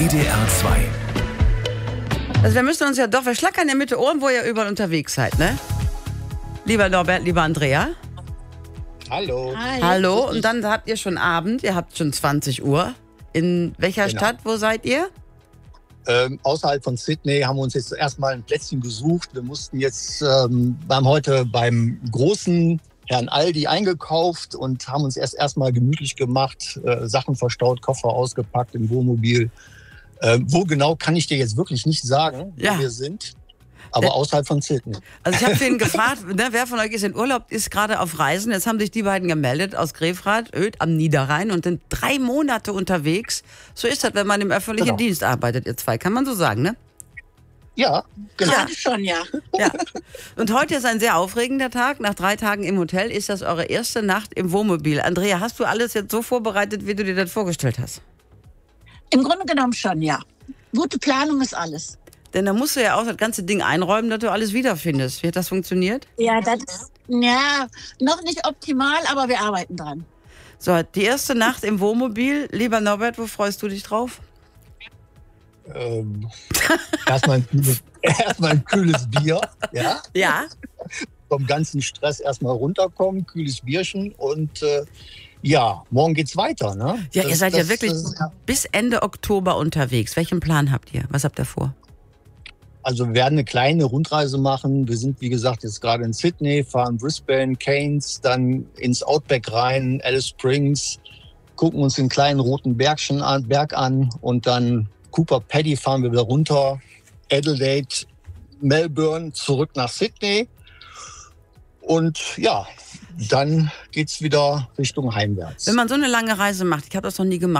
WDR 2. Also wir müssen uns ja doch, wir schlackern ja mit den Ohren, wo ihr überall unterwegs seid, ne? Lieber Norbert, lieber Andrea. Hallo. Hi. Hallo, und dann habt ihr schon Abend, ihr habt schon 20 Uhr. In welcher Stadt, wo seid ihr? Außerhalb von Sydney haben wir uns jetzt erstmal ein Plätzchen gesucht. Wir mussten jetzt heute beim großen Herrn Aldi eingekauft und haben uns erstmal gemütlich gemacht, Sachen verstaut, Koffer ausgepackt im Wohnmobil. Wo genau kann ich dir jetzt wirklich nicht sagen, wo wir sind, aber außerhalb von Sydney. Also ich habe vorhin gefragt, ne, wer von euch ist in Urlaub, ist gerade auf Reisen. Jetzt haben sich die beiden gemeldet aus Grefrath, Oedt am Niederrhein und sind 3 Monate unterwegs. So ist das, wenn man im öffentlichen Dienst arbeitet, ihr zwei. Kann man so sagen, ne? Ja, genau. Ja, schon, ja. Ja. Und heute ist ein sehr aufregender Tag. Nach 3 Tagen im Hotel ist das eure erste Nacht im Wohnmobil. Andrea, hast du alles jetzt so vorbereitet, wie du dir das vorgestellt hast? Im Grunde genommen schon, ja. Gute Planung ist alles. Denn da musst du ja auch das ganze Ding einräumen, dass du alles wiederfindest. Wie hat das funktioniert? Ja, das ist noch nicht optimal, aber wir arbeiten dran. So, die erste Nacht im Wohnmobil. Lieber Norbert, wo freust du dich drauf? Erstmal ein kühles Bier, ja? Ja. Vom ganzen Stress erstmal runterkommen, kühles Bierchen und morgen geht's weiter, ne? Ja, ihr seid ja wirklich bis Ende Oktober unterwegs. Welchen Plan habt ihr? Was habt ihr vor? Also wir werden eine kleine Rundreise machen. Wir sind, wie gesagt, jetzt gerade in Sydney, fahren Brisbane, Cairns, dann ins Outback rein, Alice Springs, gucken uns den kleinen roten Berg an und dann Cooper Pedy fahren wir wieder runter, Adelaide, Melbourne, zurück nach Sydney und ja, dann geht's wieder Richtung heimwärts. Wenn man so eine lange Reise macht, ich habe das noch nie gemacht,